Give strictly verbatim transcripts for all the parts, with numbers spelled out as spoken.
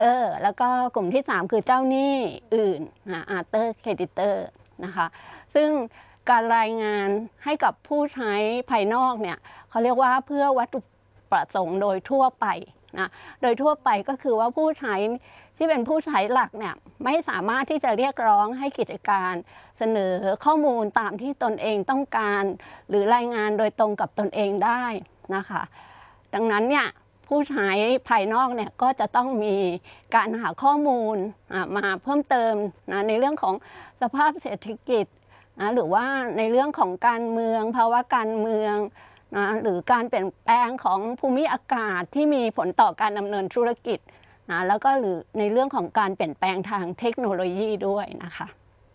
เออแล้วก็กลุ่มที่สามคือเจ้าหนี้อื่นอาร์เตอร์เครดิเตอร์นะคะซึ่งการรายงานให้กับผู้ใช้ภายนอกเนี่ยเขาเรียกว่าเพื่อวัตถุประสงค์โดยทั่วไปนะโดยทั่วไปก็คือว่าผู้ใช้ที่เป็นผู้ใช้หลักเนี่ยไม่สามารถที่จะเรียกร้องให้กิจการเสนอข้อมูลตามที่ตนเองต้องการหรือรายงานโดยตรงกับตนเองได้นะคะดังนั้นเนี่ยผู้ใช้ภายนอกเนี่ยก็จะต้องมีการหาข้อมูลมาเพิ่มเติมนะในเรื่องของสภาพเศรษฐกิจนะหรือว่าในเรื่องของการเมืองภาวะการเมืองนะหรือการเปลี่ยนแปลงของภูมิอากาศที่มีผลต่อการดำเนินธุรกิจนะแล้วก็หรือในเรื่องของการเปลี่ยนแปลงทางเทคโนโลยีด้วยนะคะ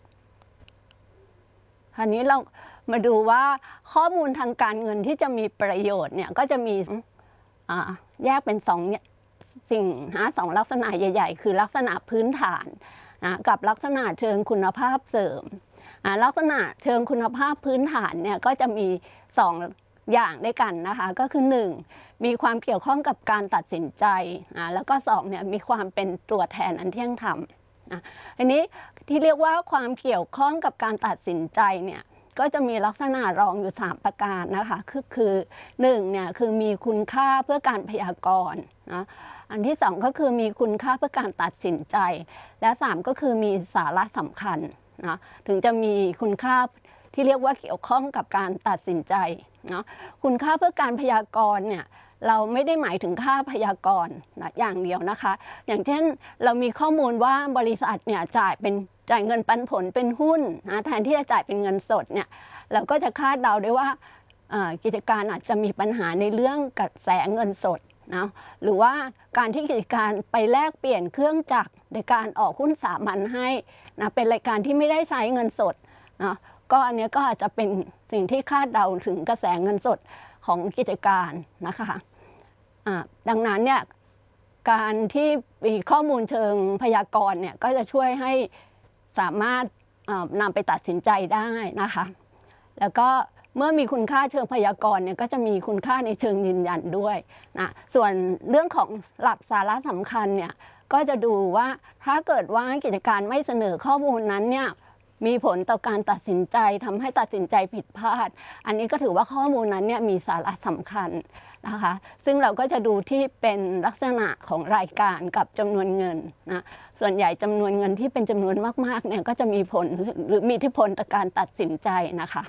คราวนี้เรามาดูว่าข้อมูลทางการเงินที่จะมีประโยชน์เนี่ยก็จะมีแยกเป็นสองสิ่งนะสองลักษณะใหญ่ๆคือลักษณะพื้นฐานนะกับลักษณะเชิงคุณภาพเสริมลักษณะเชิงคุณภาพพื้นฐานเนี่ยก็จะมีสองอย่างด้วยกันนะคะก็คือหนึ่งมีความเกี่ยวข้องกับการตัดสินใจนะแล้วก็สองเนี่ยมีความเป็นตัวแทนอันเที่ยงธรรมนะอันนี้ที่เรียกว่าความเกี่ยวข้องกับการตัดสินใจเนี่ยก็จะมีลักษณะรองอยู่สามประการนะคะคือคือหนึ่งเนี่ยคือมีคุณค่าเพื่อการพยากรณ์นะอันที่สองก็คือมีคุณค่าเพื่อการตัดสินใจและสามก็คือมีสาระสำคัญนะถึงจะมีคุณค่าที่เรียกว่าเกี่ยวข้องกับการตัดสินใจนะคุณค่าเพื่อการพยากรณ์เนี่ยเราไม่ได้หมายถึงค่าพยากรณ์นะอย่างเดียวนะคะอย่างเช่นเรามีข้อมูลว่าบริษัทเนี่ยจ่ายเป็นจ่ายเงินปันผลเป็นหุ้นนะแทนที่จะจ่ายเป็นเงินสดเนี่ยเราก็จะคาดเดาได้ว่ากิจการอาจจะมีปัญหาในเรื่องกระแสเงินสดนะหรือว่าการที่กิจการไปแลกเปลี่ยนเครื่องจักรในการออกหุ้นสามัญให้นะเป็นรายการที่ไม่ได้ใช้เงินสดนะก็อันนี้ก็อาจจะเป็นสิ่งที่คาดเดาถึงกระแสเงินสดของกิจการนะคะดังนั้นเนี่ยการที่มีข้อมูลเชิงพยากรณ์เนี่ยก็จะช่วยให้สามารถนำไปตัดสินใจได้นะคะแล้วก็เมื่อมีคุณค่าเชิงพยากรณ์เนี่ยก็จะมีคุณค่าในเชิงยืนยันด้วยนะส่วนเรื่องของหลักสาระสำคัญเนี่ยก็จะดูว่าถ้าเกิดว่ากิจการไม่เสนอข้อมูลนั้นเนี่ยมีผลต่อการตัดสินใจทำให้ตัดสินใจผิดพลาดอันนี้ก็ถือว่าข้อมูลนั้นเนี่ยมีสาระสำคัญนะคะซึ่งเราก็จะดูที่เป็นลักษณะของรายการกับจำนวนเงินนะส่วนใหญ่จำนวนเงินที่เป็นจำนวนมากๆเนี่ยก็จะมีผลหรือมีอิทธิพลต่อการตัดสินใจนะคะ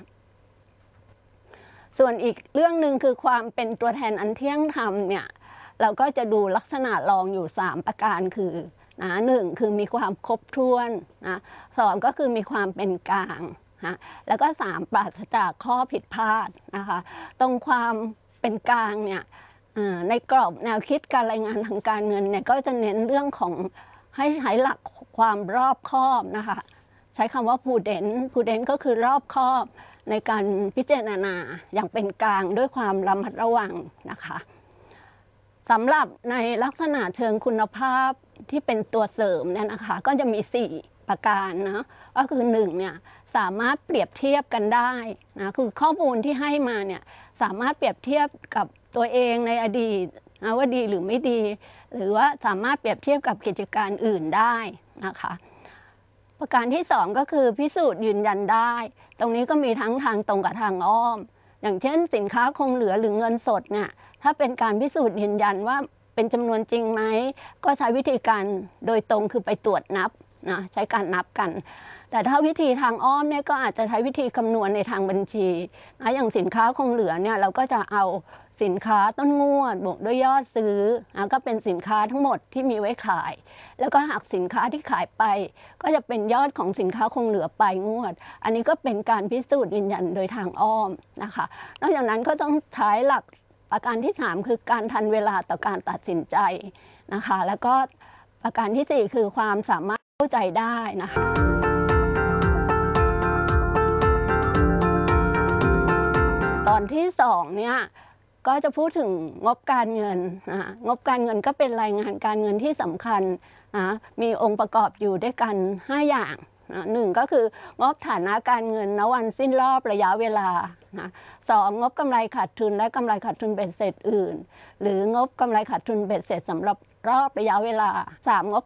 ส่วนอีกเรื่องหนึ่งคือความเป็นตัวแทนอันเที่ยงธรรมเนี่ยเราก็จะดูลักษณะรองอยู่สามประการคือนะหนึ่งคือมีความครบถ้วนนะสองก็คือมีความเป็นกลางนะแล้วก็สามปราศจากข้อผิดพลาดนะคะตรงความเป็นกลางเนี่ยในกรอบแนวคิดการรายงานทางการเงินเนี่ยก็จะเน้นเรื่องของให้ใช้หลักความรอบคอบนะคะใช้คำว่า prudent prudent ก็คือรอบคอบในการพิจารณาอย่างเป็นกลางด้วยความระมัดระวังนะคะสำหรับในลักษณะเชิงคุณภาพที่เป็นตัวเสริมเนี่ยนะคะก็จะมีสี่ประการนะก็คือหนึ่งเนี่ยสามารถเปรียบเทียบกันได้นะคือข้อมูลที่ให้มาเนี่ยสามารถเปรียบเทียบกับตัวเองในอดีตนะว่าดีหรือไม่ดีหรือว่าสามารถเปรียบเทียบกับกิจการอื่นได้นะคะประการที่สองก็คือพิสูจน์ยืนยันได้ตรงนี้ก็มีทั้งทางตรงกับทางอ้อมอย่างเช่นสินค้าคงเหลือหรือเงินสดเนี่ยถ้าเป็นการพิสูจน์ยืนยันว่าเป็นจำนวนจริงไหมก็ใช้วิธีการโดยตรงคือไปตรวจนับนะใช้การนับกันแต่ถ้าวิธีทางอ้อมเนี่ยก็อาจจะใช้วิธีคำนวณในทางบัญชีนะอย่างสินค้าคงเหลือเนี่ยเราก็จะเอาสินค้าต้นงวดบวกด้วยยอดซื้อนะก็เป็นสินค้าทั้งหมดที่มีไว้ขายแล้วก็หักสินค้าที่ขายไปก็จะเป็นยอดของสินค้าคงเหลือปลายงวดอันนี้ก็เป็นการพิสูจน์ยืนยันโดยทางอ้อมนะคะนอกจากนั้นก็ต้องใช้หลักประการที่สามคือการทันเวลาต่อการตัดสินใจนะคะแล้วก็ประการที่สี่คือความสามารถเข้าใจได้นะคะตอนที่สองเนี่ยก็จะพูดถึงงบการเงินนะงบการเงินก็เป็นรายงานการเงินที่สำคัญนะมีองค์ประกอบอยู่ด้วยกันห้าอย่างนะหนึ่งก็คืองบฐานะการเงินณวันสิ้นรอบระยะเวลานะสองงบกำไรขาดทุนและกำไรขาดทุนเบ็ดเสร็จอื่นหรืองบกำไรขาดทุนเบ็ดเสร็จสำหรับรอบระยะเวลาสามงบ